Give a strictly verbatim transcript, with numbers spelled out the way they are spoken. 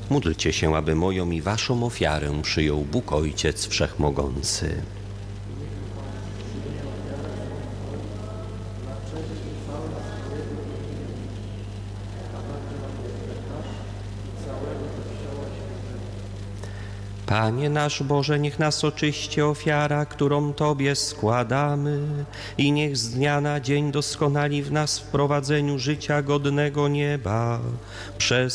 Módlcie się, aby moją i waszą ofiarę przyjął Bóg Ojciec Wszechmogący. Panie nasz Boże, niech nas oczyści ofiara, którą Tobie składamy i niech z dnia na dzień doskonali w nas w prowadzeniu życia godnego nieba przez